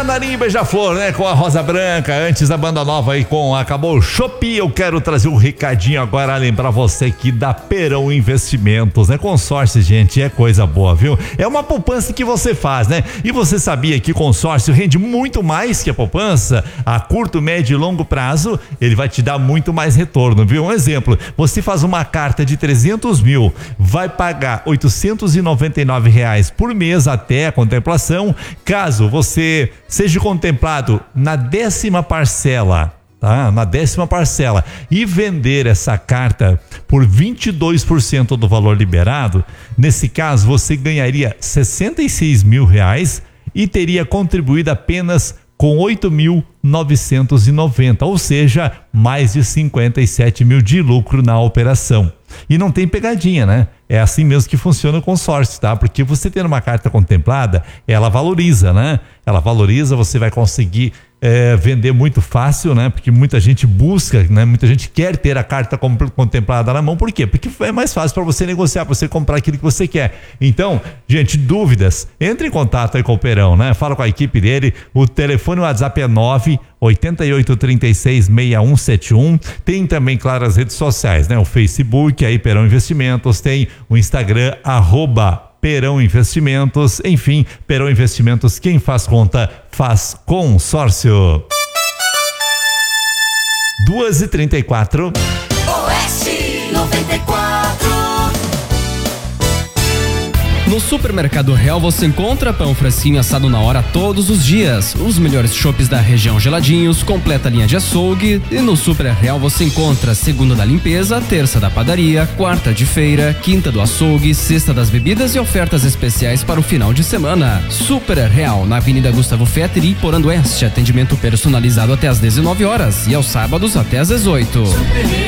Canarim Beija-Flor, né? Com a Rosa Branca, antes da banda nova aí com Acabou o Chopp. Eu quero trazer um recadinho agora, lembrar você aqui da Perão Investimentos, né? Consórcio, gente, é coisa boa, viu? É uma poupança que você faz, né? E você sabia que consórcio rende muito mais que a poupança? A curto, médio e longo prazo, ele vai te dar muito mais retorno, viu? Um exemplo, você faz uma carta de 300 mil, vai pagar R$899 por mês até a contemplação. Caso você seja contemplado na 10ª parcela, tá? Na 10ª parcela e vender essa carta por 22% do valor liberado, nesse caso você ganharia R$66 mil e teria contribuído apenas com 8.990, ou seja, mais de 57 mil de lucro na operação. E não tem pegadinha, né? É assim mesmo que funciona o consórcio, tá? Porque você tendo uma carta contemplada, ela valoriza, né? Ela valoriza, você vai conseguir vender muito fácil, né? Porque muita gente busca, né? Muita gente quer ter a carta contemplada na mão. Por quê? Porque é mais fácil para você negociar, para você comprar aquilo que você quer. Então, gente, dúvidas, entre em contato aí com o Perão, né? Fala com a equipe dele. O telefone, o WhatsApp é 988366171. Tem também, claro, as redes sociais, né? O Facebook, aí Perão Investimentos, tem o Instagram, @Perão Investimentos, enfim, Perão Investimentos, quem faz conta, faz consórcio. 2h34. Oeste 94. No Supermercado Real você encontra pão fresquinho assado na hora todos os dias, os melhores chopes da região geladinhos, completa linha de açougue. E no Super Real você encontra segunda da limpeza, terça da padaria, quarta de feira, quinta do açougue, sexta das bebidas e ofertas especiais para o final de semana. Super Real, na Avenida Gustavo Fetteri, Porando Oeste, atendimento personalizado até às 19 horas e aos sábados até às 18.